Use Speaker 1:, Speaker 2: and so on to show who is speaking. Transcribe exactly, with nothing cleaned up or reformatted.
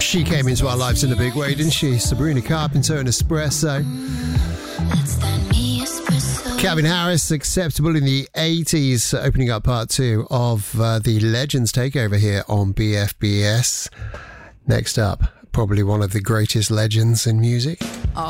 Speaker 1: She came into our lives in a big way, didn't she? Sabrina Carpenter and Espresso. Calvin Harris, Acceptable in the eighties, opening up part two of uh, the Legends Takeover here on B F B S. Next up, probably one of the greatest legends in music.